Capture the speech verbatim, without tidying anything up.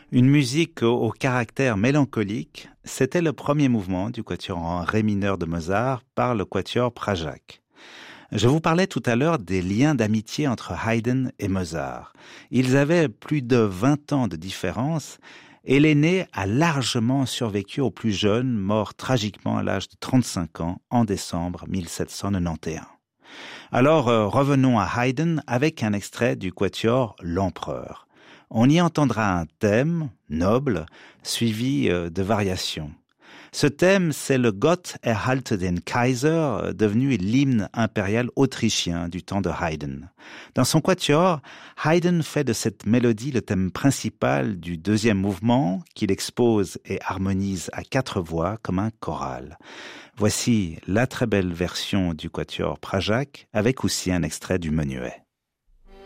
Une musique au, au caractère mélancolique, c'était le premier mouvement du quatuor en ré mineur de Mozart par le quatuor Prajac. Je vous parlais tout à l'heure des liens d'amitié entre Haydn et Mozart. Ils avaient plus de vingt ans de différence et l'aîné a largement survécu au plus jeune, mort tragiquement à l'âge de trente-cinq ans en décembre mille sept cent quatre-vingt-onze. Alors euh, revenons à Haydn avec un extrait du quatuor L'Empereur. On y entendra un thème, noble, suivi euh, de variations. Ce thème, c'est le Gott erhalte den Kaiser, devenu l'hymne impérial autrichien du temps de Haydn. Dans son quatuor, Haydn fait de cette mélodie le thème principal du deuxième mouvement, qu'il expose et harmonise à quatre voix comme un choral. Voici la très belle version du quatuor Prajac, avec aussi un extrait du menuet.